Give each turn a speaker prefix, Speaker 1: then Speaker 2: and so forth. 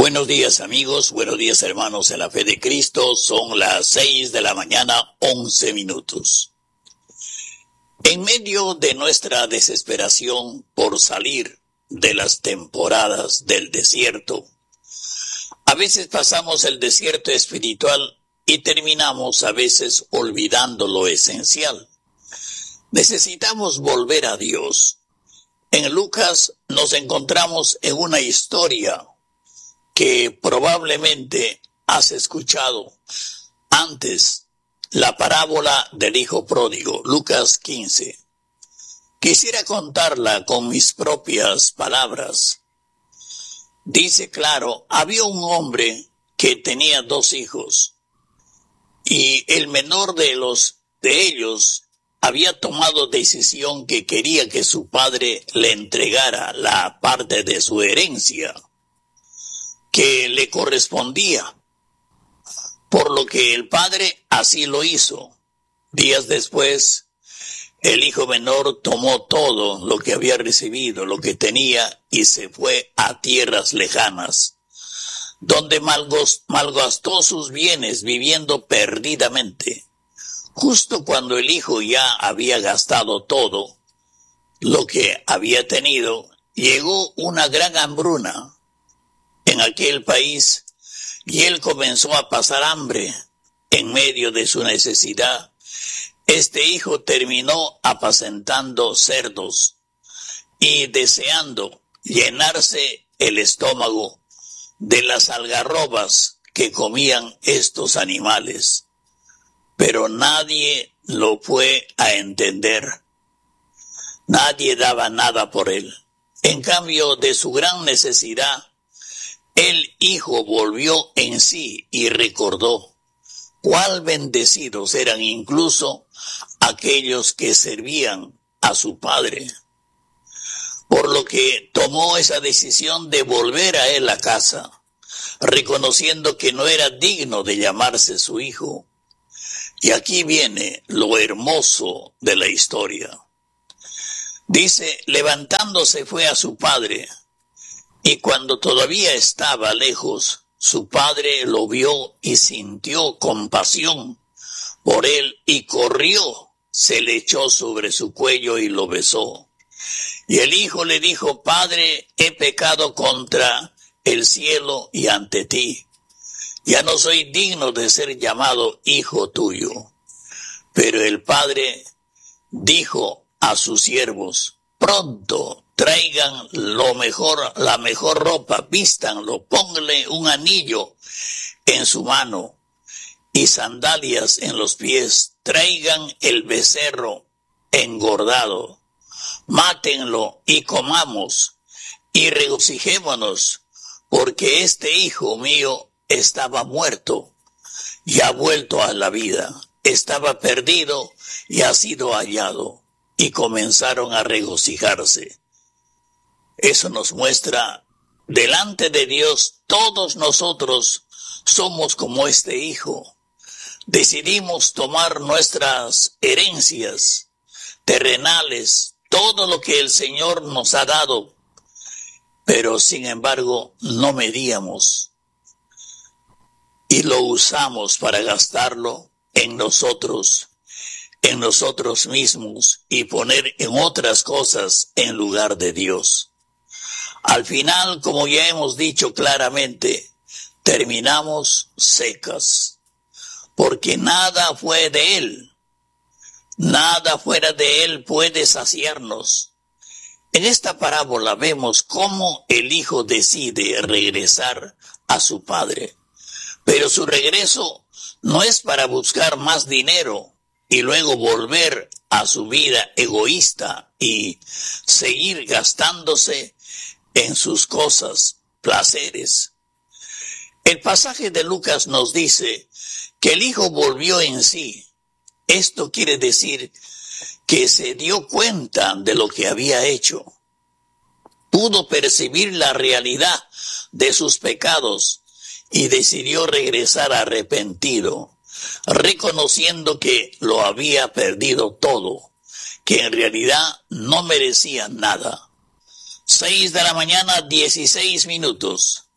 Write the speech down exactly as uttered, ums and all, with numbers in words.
Speaker 1: Buenos días amigos, buenos días hermanos en la fe de Cristo. Son las seis de la mañana, once minutos. En medio de nuestra desesperación por salir de las temporadas del desierto, a veces pasamos el desierto espiritual y terminamos a veces olvidando lo esencial. Necesitamos volver a Dios. En Lucas nos encontramos en una historia que probablemente has escuchado antes, la parábola del hijo pródigo, Lucas quince. Quisiera contarla con mis propias palabras. Dice claro, había un hombre que tenía dos hijos y el menor de los de ellos había tomado decisión que quería que su padre le entregara la parte de su herencia que le correspondía, por lo que el padre así lo hizo. Días después, el hijo menor tomó todo lo que había recibido, lo que tenía, y se fue a tierras lejanas, donde malgastó sus bienes viviendo perdidamente. Justo cuando el hijo ya había gastado todo lo que había tenido, llegó una gran hambruna en aquel país, y él comenzó a pasar hambre. En medio de su necesidad, este hijo terminó apacentando cerdos y deseando llenarse el estómago de las algarrobas que comían estos animales. Pero nadie lo fue a entender. Nadie daba nada por él. En cambio de su gran necesidad, el hijo volvió en sí y recordó cuál bendecidos eran incluso aquellos que servían a su padre. Por lo que tomó esa decisión de volver a él a casa, reconociendo que no era digno de llamarse su hijo. Y aquí viene lo hermoso de la historia. Dice, levantándose fue a su padre, y cuando todavía estaba lejos, su padre lo vio y sintió compasión por él y corrió, se le echó sobre su cuello y lo besó. Y el hijo le dijo, Padre, he pecado contra el cielo y ante ti. Ya no soy digno de ser llamado hijo tuyo. Pero el padre dijo a sus siervos, pronto traigan lo mejor, la mejor ropa, vístanlo, pónganle un anillo en su mano y sandalias en los pies, traigan el becerro engordado, mátenlo y comamos y regocijémonos, porque este hijo mío estaba muerto y ha vuelto a la vida, estaba perdido y ha sido hallado, y comenzaron a regocijarse. Eso nos muestra, delante de Dios, todos nosotros somos como este hijo. Decidimos tomar nuestras herencias terrenales, todo lo que el Señor nos ha dado, pero sin embargo no medíamos y lo usamos para gastarlo en nosotros, en nosotros mismos, y poner en otras cosas en lugar de Dios. Al final, como ya hemos dicho claramente, terminamos secas, porque nada fue de Él. Nada fuera de Él puede saciarnos. En esta parábola vemos cómo el hijo decide regresar a su padre, pero su regreso no es para buscar más dinero y luego volver a su vida egoísta y seguir gastándose en sus cosas, placeres. El pasaje de Lucas nos dice que el hijo volvió en sí. Esto quiere decir que se dio cuenta de lo que había hecho. Pudo percibir la realidad de sus pecados y decidió regresar arrepentido, reconociendo que lo había perdido todo, que en realidad no merecía nada. Seis de la mañana, dieciséis minutos.